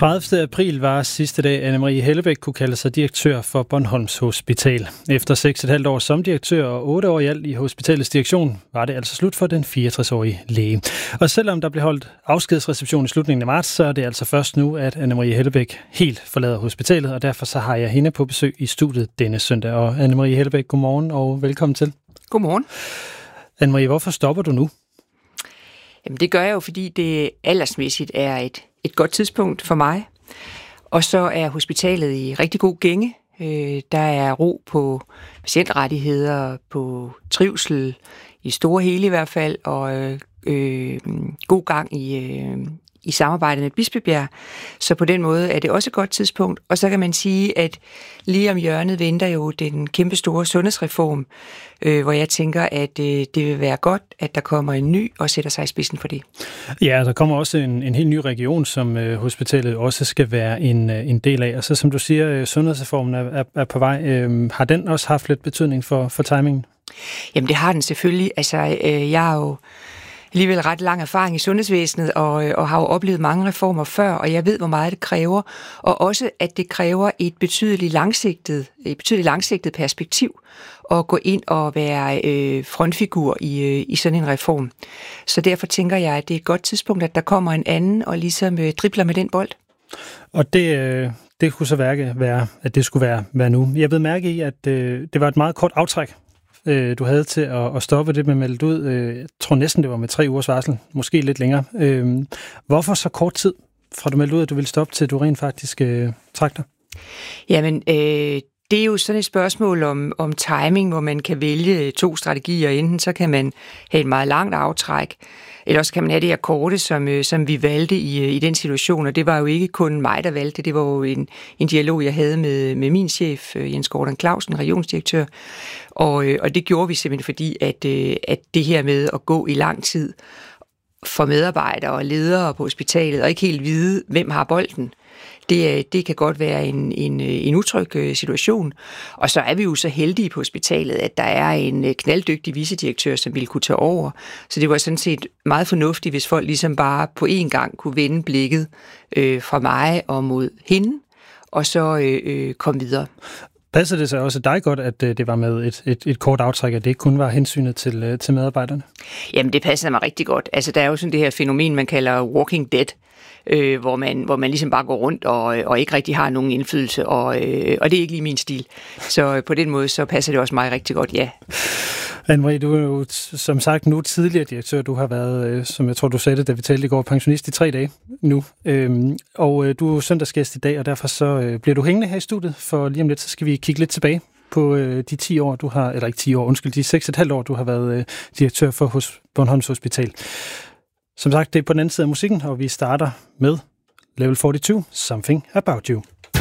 30. april var sidste dag, Anne-Marie Hellebæk kunne kalde sig direktør for Bornholms Hospital. Efter 6,5 år som direktør og 8 år i alt i hospitalets direktion, var det altså slut for den 64-årige læge. Og selvom der blev holdt afskedsreception i slutningen af marts, så er det altså først nu, at Anne-Marie Hellebæk helt forlader hospitalet, og derfor så har jeg hende på besøg i studiet denne søndag. Og Anne-Marie Hellebæk, godmorgen og velkommen til. Godmorgen. Anne-Marie, hvorfor stopper du nu? Jamen det gør jeg jo, fordi det aldersmæssigt er et godt tidspunkt for mig. Og så er hospitalet i rigtig god gænge. Der er ro på patientrettigheder, på trivsel, i store hele i hvert fald, og god gang i samarbejdet med Bispebjerg. Så på den måde er det også et godt tidspunkt. Og så kan man sige, at lige om hjørnet venter jo den kæmpe store sundhedsreform, hvor jeg tænker, at det vil være godt, at der kommer en ny og sætter sig i spidsen for det. Ja, der kommer også en helt ny region, som hospitalet også skal være en del af. Og så som du siger, sundhedsreformen er på vej. Har den også haft lidt betydning for timingen? Jamen det har den selvfølgelig. Altså jeg har jo alligevel ret lang erfaring i sundhedsvæsenet, og har jo oplevet mange reformer før, og jeg ved, hvor meget det kræver, og også, at det kræver et betydeligt langsigtet perspektiv, at gå ind og være frontfigur i sådan en reform. Så derfor tænker jeg, at det er et godt tidspunkt, at der kommer en anden, og ligesom dribler med den bold. Og det kunne så være, at det skulle være nu. Jeg ved mærke i, at det var et meget kort aftræk, du havde til at stoppe det med meldt ud. Jeg tror næsten, det var med 3 ugers varsel. Måske lidt længere. Hvorfor så kort tid fra du meldte ud, at du ville stoppe, til du rent faktisk trak dig? Jamen, det er jo sådan et spørgsmål om timing, hvor man kan vælge 2 strategier. Enten så kan man have et meget langt aftræk, eller også kan man have det her korte, som vi valgte i den situation. Og det var jo ikke kun mig, der valgte det. Det var jo en dialog, jeg havde med min chef, Jens Gordon Clausen, regionsdirektør. Og det gjorde vi simpelthen, fordi at det her med at gå i lang tid for medarbejdere og ledere på hospitalet, og ikke helt vide, hvem har bolden, det kan godt være en utryg situation. Og så er vi jo så heldige på hospitalet, at der er en knalddygtig vicedirektør, som ville kunne tage over. Så det var sådan set meget fornuftigt, hvis folk ligesom bare på én gang kunne vende blikket fra mig og mod hende, og så komme videre. Passer det så også dig godt, at det var med et kort aftræk, at det ikke kun var hensynet til medarbejderne? Jamen, det passer mig rigtig godt. Altså, der er jo sådan det her fænomen, man kalder walking dead, hvor man ligesom bare går rundt og ikke rigtig har nogen indflydelse, og det er ikke lige min stil. Så på den måde, så passer det også mig rigtig godt, ja. Anne-Marie, du er jo som sagt nu tidligere direktør. Du har været, som jeg tror du sagde det, da vi talte i går, pensionist i 3 dage nu. Og du er søndagsgæst i dag, og derfor så bliver du hængende her i studiet, for lige om lidt, så skal vi kigge lidt tilbage på de 10 år, du har, eller ikke 10 år, undskyld, de 6,5 år, du har været direktør for Bornholms Hospital. Som sagt, det er på den anden side af musikken, og vi starter med Level 42, Something About You.